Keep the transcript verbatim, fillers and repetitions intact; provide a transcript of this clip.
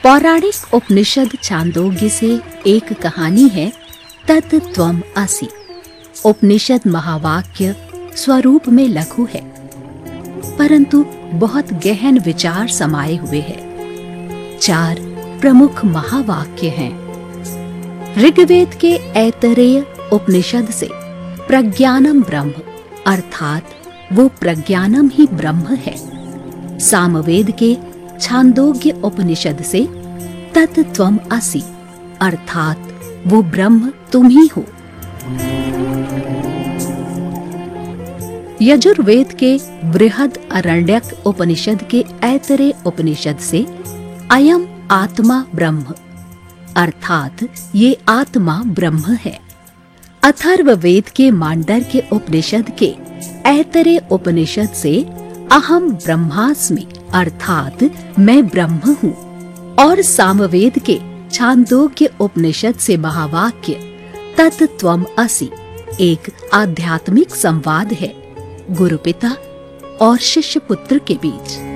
पौराणिक उपनिषद छांदोग्य से एक कहानी है तत् त्वम् असि। उपनिषद महावाक्य स्वरूप में लघु है, परंतु बहुत गहन विचार समाये हुए हैं। चार प्रमुख महावाक्य हैं। ऋग्वेद के ऐतरेय उपनिषद से प्रज्ञानम ब्रह्म अर्थात वो प्रज्ञानम ही ब्रह्म है। सामवेद के छांदोग्य उपनिषद से तत् त्वम् असि अर्थात वो ब्रह्म तुम ही हो। यजुर्वेद के बृहद अरण्यक उपनिषद के ऐतरेय उपनिषद से अयम आत्मा ब्रह्म अर्थात ये आत्मा ब्रह्म है। अथर्ववेद के मांडर्य उपनिषद के ऐतरेय उपनिषद से अहम ब्रह्मास्मि अर्थात मैं ब्रह्म हूँ। और सामवेद के छांदोग्य उपनिषद से महावाक्य तत् त्वम् असि एक आध्यात्मिक संवाद है गुरु पिता और शिष्य पुत्र के बीच।